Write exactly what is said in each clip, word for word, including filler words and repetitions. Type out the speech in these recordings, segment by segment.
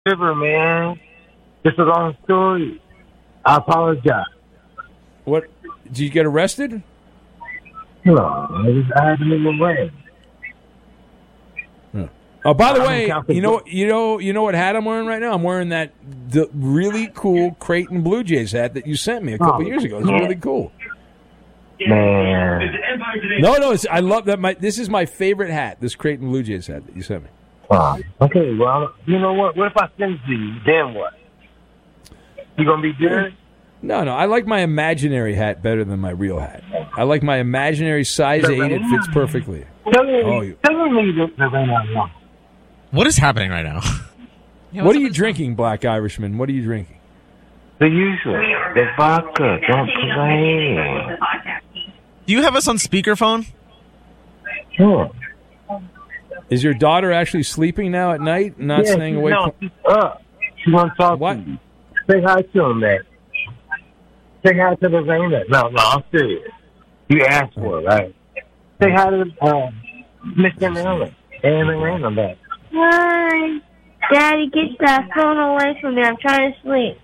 River, man. It's a long story. I apologize. What? Did you get arrested? No, I just I had to move away. Huh. Oh, by the way, you know, you know, you know what hat I'm wearing right now? I'm wearing that the really cool Creighton Blue Jays hat that you sent me a couple oh, years ago. It's really cool. Man. No, no, it's, I love that. My this is my favorite hat. This Creighton Blue Jays hat that you sent me. Oh, okay, well, you know what? What if I send it to you? Then what? You gonna be good? No, no. I like my imaginary hat better than my real hat. I like my imaginary size eight. It fits perfectly. Tell me, oh, you... tell me that that ain't not wrong. What is happening right now? Yeah, what are you drinking, Black Irishman? What are you drinking? The usual. The vodka. Don't play. Do you have us on speakerphone? Sure. Is your daughter actually sleeping now at night and not yeah, staying away no, from... she's up. She wants to talk what? to you. Say hi to him, man. Say hi to the Raina. No, no, I'm serious. You asked for it, right? Say hi to uh, Mister Allen and the Raina back. Hi. Daddy, get that phone away from me. I'm trying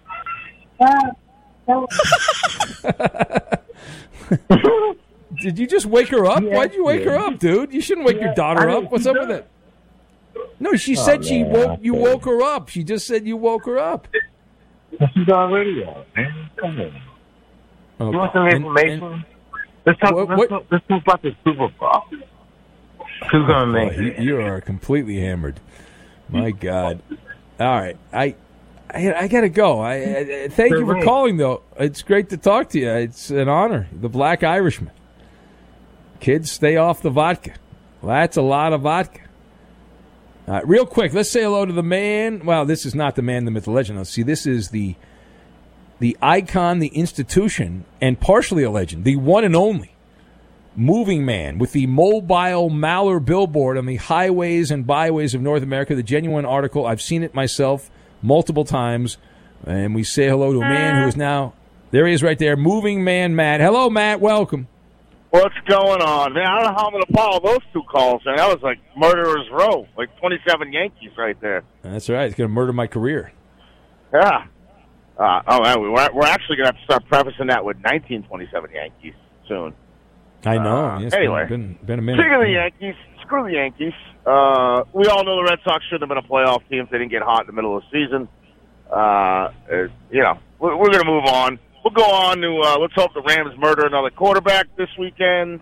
to sleep. Did you just wake her up? Yeah, Why'd you wake yeah. her up, dude? You shouldn't wake yeah, your daughter up. What's up with it? No, she said oh, she man, woke. You okay. woke her up. She just said you woke her up. She's already up, man. Come on. Okay. You want some information? And, and, let's, talk, what, let's, what? talk, let's talk about the Super Bowl. Who's going to make oh, it? You, you are completely hammered. My God. All right. I I, I got to go. I, I Thank you for calling, though. It's great to talk to you. It's an honor. The Black Irishman. Kids, stay off the vodka. Well, that's a lot of vodka. All right, real quick, let's say hello to the man. Well, this is not the man, the myth, the legend. Let's see, this is the the icon, the institution, and partially a legend, the one and only moving man with the mobile Mallor billboard on the highways and byways of North America, the genuine article. I've seen it myself multiple times, and we say hello to a man who is now, there he is right there, moving man Matt. Hello, Matt. Welcome. What's going on, man? I don't know how I'm going to follow those two calls, man. That was like murderer's row, like twenty-seven Yankees right there. That's right. It's going to murder my career. Yeah. Uh, oh, man, we're, we're actually going to have to start prefacing that with nineteen twenty-seven Yankees soon. I know. Uh, yes, anyway, been, been a minute. Speaking of the Yankees, screw the Yankees. Uh, we all know the Red Sox shouldn't have been a playoff team if they didn't get hot in the middle of the season. Uh, uh, you know, we're, we're going to move on. We'll go on to, uh, let's hope the Rams murder another quarterback this weekend.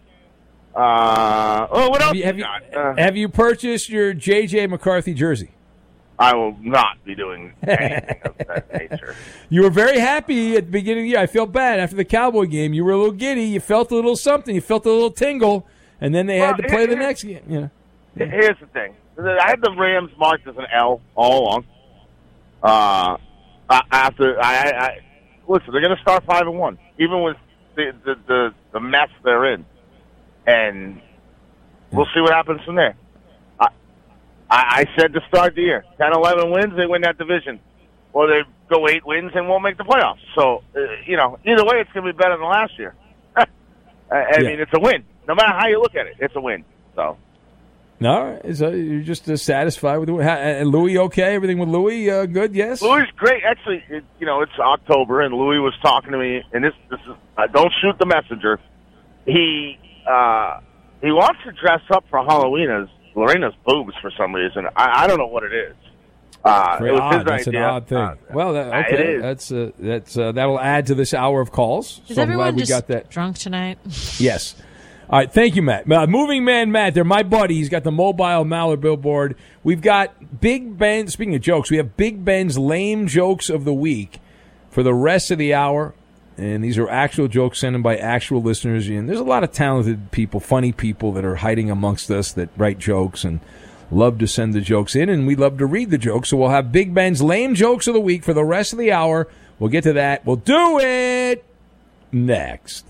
Uh, oh, what else have you, have, you you, got? Uh, have you purchased your J J McCarthy jersey? I will not be doing anything of that nature. You were very happy at the beginning of the year. I felt bad after the Cowboy game. You were a little giddy. You felt a little something. You felt a little tingle. And then they well, had to play here, the next game. You know. Here's the thing. I had the Rams marked as an L all along. Uh, after I, I listen, they're going to start five and one, even with the, the the the mess they're in, and we'll see what happens from there. I I, I said to start the year, ten, eleven wins, they win that division, or they go eight wins and won't make the playoffs. So uh, you know, either way, it's going to be better than last year. I, I yeah. mean, it's a win, no matter how you look at it. It's a win. So. No, is uh, you're just uh, satisfied with it. And Louis okay? Everything with Louis uh, good? Yes. Louis great. Actually, it, you know, it's October, and Louis was talking to me. And this, this is uh, don't shoot the messenger. He uh, he wants to dress up for Halloween as Lorena's boobs for some reason. I, I don't know what it is. Uh, Very it was odd. his That's idea. an odd thing. Uh, well, that, it okay, is. that's uh, that's uh, that'll add to this hour of calls. Is so I'm everyone glad we just got that. drunk tonight? Yes. All right, thank you, Matt. Uh, moving Man Matt, they're my buddy. He's got the mobile Mallor billboard. We've got Big Ben, speaking of jokes, we have Big Ben's lame jokes of the week for the rest of the hour. And these are actual jokes sent in by actual listeners. And there's a lot of talented people, funny people that are hiding amongst us that write jokes and love to send the jokes in. And we love to read the jokes. So we'll have Big Ben's lame jokes of the week for the rest of the hour. We'll get to that. We'll do it next.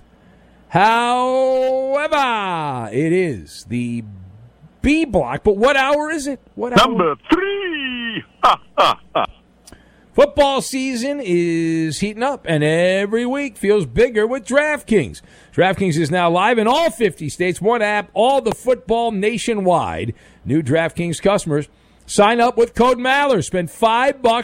However, it is the B block. But what hour is it? What hour? Number three. Ha, ha, ha. Football season is heating up, and every week feels bigger with DraftKings. DraftKings is now live in all fifty states. One app, all the football nationwide. New DraftKings customers Sign up with code Maller. Spend five bucks